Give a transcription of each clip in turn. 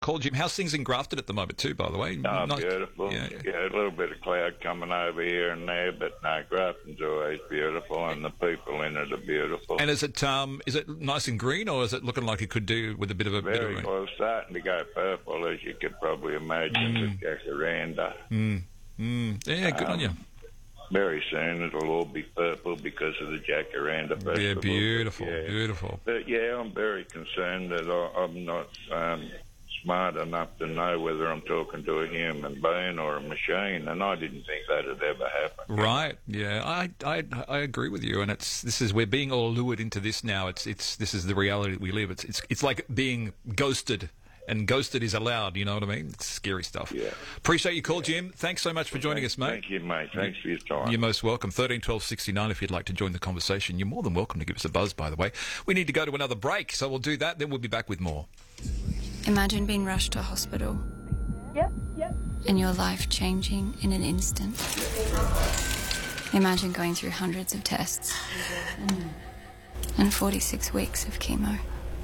call, Jim. How's things in Grafton at the moment too, by the way? Oh, beautiful. Yeah, a little bit of cloud coming over here and there, but no, Grafton's always beautiful, and the people in it are beautiful. And is it nice and green, or is it looking like it could do with a bit of a... Very well, starting to go purple, as you could probably imagine, with jacaranda. Yeah, good on you. Very soon it'll all be purple because of the Jacaranda Festival. Yeah, beautiful. But yeah, I'm very concerned that I'm not smart enough to know whether I'm talking to a human being or a machine, and I didn't think that had ever happened. Right? Yeah, I agree with you, and we're being all lured into this now. This is the reality that we live. It's like being ghosted. And ghosted is allowed, you know what I mean? It's scary stuff. Yeah. Appreciate your call, Jim. Thanks so much for joining us, mate. Thank you, mate. Thanks for your time. You're most welcome. 13 12 69 if you'd like to join the conversation. You're more than welcome to give us a buzz, by the way. We need to go to another break, so we'll do that, then we'll be back with more. Imagine being rushed to hospital. Yep. And your life changing in an instant. Imagine going through hundreds of tests. And 46 weeks of chemo.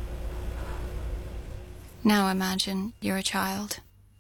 Now imagine you're a child.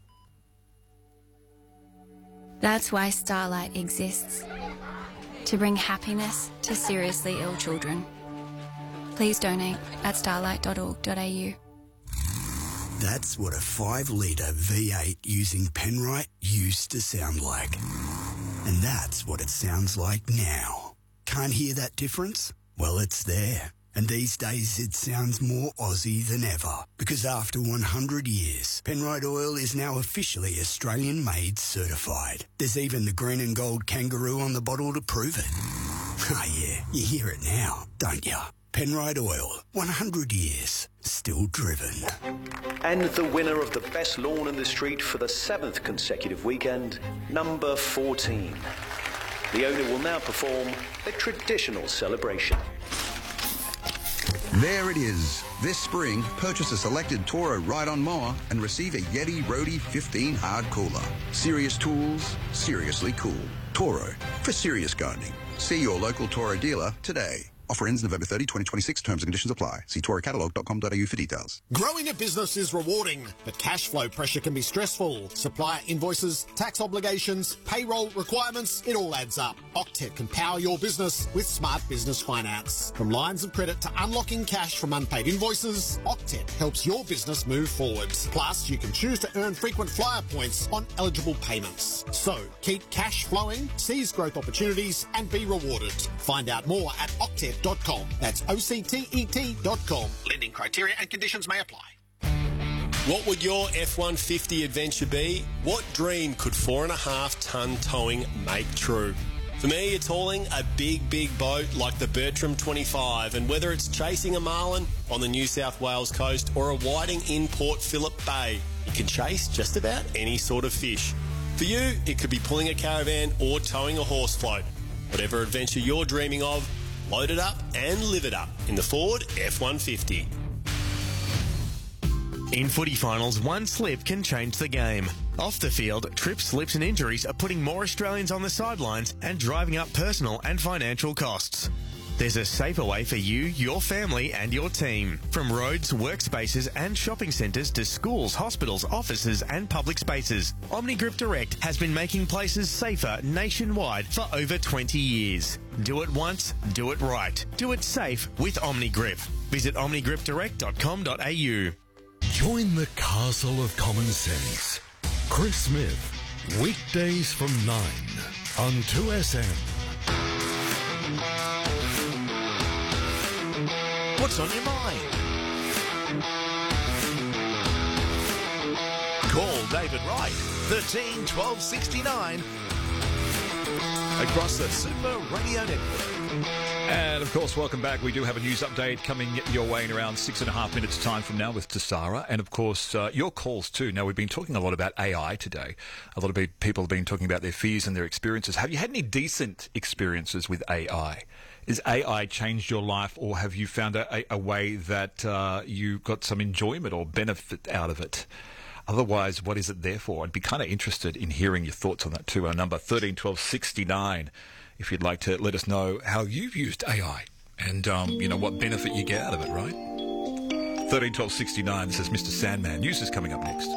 That's why Starlight exists. To bring happiness to seriously ill children. Please donate at starlight.org.au. That's what a 5-litre V8 using Penrite used to sound like. And that's what it sounds like now. Can't hear that difference? Well, it's there. And these days it sounds more Aussie than ever, because after 100 years, Penrite Oil is now officially Australian-made certified. There's even the green and gold kangaroo on the bottle to prove it. Ah, yeah, you hear it now, don't you? Penrite Oil, 100 years, still driven. And the winner of the best lawn in the street for the 7th consecutive weekend, number 14. The owner will now perform a traditional celebration. There it is. This spring, purchase a selected Toro ride-on mower and receive a Yeti Roadie 15 hard cooler. Serious tools, seriously cool. Toro, for serious gardening. See your local Toro dealer today. Offer ends November 30, 2026. Terms and conditions apply. See torocatalog.com.au for details. Growing a business is rewarding, but cash flow pressure can be stressful. Supplier invoices, tax obligations, payroll requirements, it all adds up. Octet can power your business with Smart Business Finance. From lines of credit to unlocking cash from unpaid invoices, Octet helps your business move forward. Plus, you can choose to earn frequent flyer points on eligible payments. So, keep cash flowing, seize growth opportunities, and be rewarded. Find out more at Octet.com. That's OCTET.com. Lending criteria and conditions may apply. What would your F-150 adventure be? What dream could 4.5 tonne towing make true? For me, it's hauling a big boat like the Bertram 25, and whether it's chasing a marlin on the New South Wales coast or a whiting in Port Phillip Bay, you can chase just about any sort of fish. For you, it could be pulling a caravan or towing a horse float. Whatever adventure you're dreaming of, load it up and live it up in the Ford F-150. In footy finals, one slip can change the game. Off the field, trips, slips and injuries are putting more Australians on the sidelines and driving up personal and financial costs. There's a safer way for you, your family and your team. From roads, workspaces and shopping centres to schools, hospitals, offices and public spaces, OmniGrip Direct has been making places safer nationwide for over 20 years. Do it once, do it right. Do it safe with OmniGrip. Visit omnigripdirect.com.au. Join the castle of common sense. Chris Smith, weekdays from 9 on 2SM. What's on your mind? Call David Wright, 13 12 69, across the Super Radio Network. And, of course, welcome back. We do have a news update coming your way in around 6.5 minutes' time from now with Tassara. And, of course, your calls too. Now, we've been talking a lot about AI today. A lot of people have been talking about their fears and their experiences. Have you had any decent experiences with AI? Has AI changed your life, or have you found a way that you got some enjoyment or benefit out of it? Otherwise, what is it there for? I'd be kind of interested in hearing your thoughts on that too. Our number 13 12 69, if you'd like to let us know how you've used AI and, what benefit you get out of it, right? 13 12 69, this is Mr. Sandman. News is coming up next.